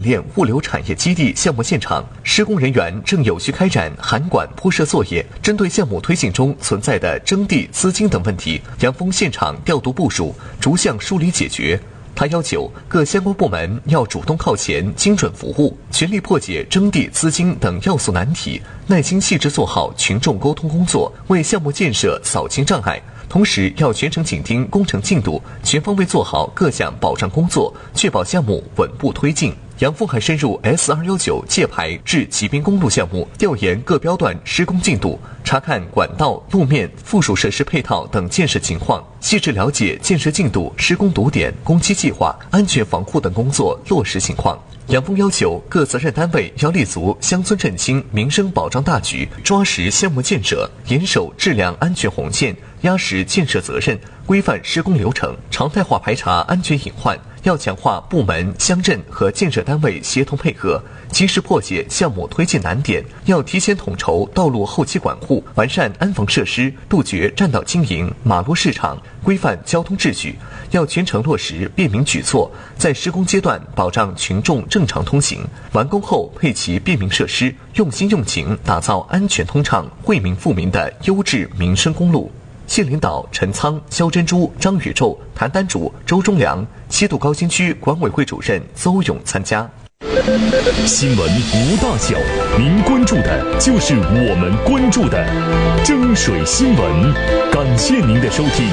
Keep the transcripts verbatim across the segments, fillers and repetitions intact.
炼物流产业基地项目现场，施工人员正有序开展涵管铺设作业。针对项目推进中存在的征地、资金等问题，杨峰现场调度部署，逐项梳理解决。他要求各相关部门要主动靠前、精准服务，全力破解征地、资金等要素难题，耐心细致做好群众沟通工作，为项目建设扫清障碍。同时，要全程紧盯工程进度，全方位做好各项保障工作，确保项目稳步推进。杨峰还深入 S 二一九 界牌至骑兵公路项目，调研各标段施工进度，查看管道、路面、附属设施配套等建设情况，细致了解建设进度、施工堵点、工期计划、安全防护等工作落实情况。杨峰要求各责任单位要立足乡村振兴、民生保障大局，抓实项目建设，严守质量安全红线，压实建设责任，规范施工流程，常态化排查安全隐患。要强化部门、乡镇和建设单位协同配合，及时破解项目推进难点。要提前统筹道路后期管护，完善安防设施，杜绝占道经营、马路市场，规范交通秩序。要全程落实便民举措，在施工阶段保障群众正常通行，完工后配齐便民设施，用心用情打造安全通畅、惠民富民的优质民生公路。县领导陈仓、肖珍珠、张宇宙、谭丹主、周忠良，西渡高新区管委会主任邹勇参加。 新闻无大小，您关注的就是我们关注的蒸水新闻。感谢您的收听。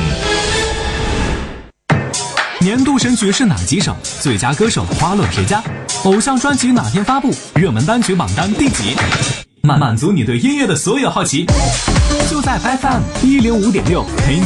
年度神曲是哪几首？最佳歌手花落谁家？偶像专辑哪天发布？热门单曲榜单第几？满满足你对音乐的所有好奇，就在 F M 一零五点六陪你